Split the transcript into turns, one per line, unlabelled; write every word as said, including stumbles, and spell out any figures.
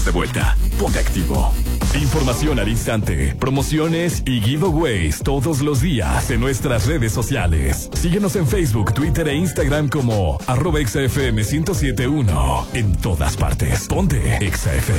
de vuelta. Ponte Activo. Información al instante, promociones y giveaways todos los días en nuestras redes sociales. Síguenos en Facebook, Twitter e Instagram como arroba Exa F M ciento siete punto uno. En todas partes. Ponte Exa F